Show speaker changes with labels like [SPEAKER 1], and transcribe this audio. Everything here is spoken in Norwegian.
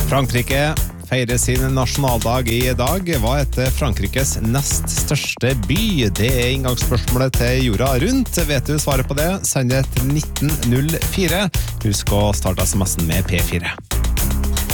[SPEAKER 1] Frankrike feirer sin nasjonaldag i dag. Hva heter Frankrikes nest største by? Det inngangsspørsmålet til jorda rundt. Vet du svaret på det? Send det til 1904. Husk å starte SMS-en med P4.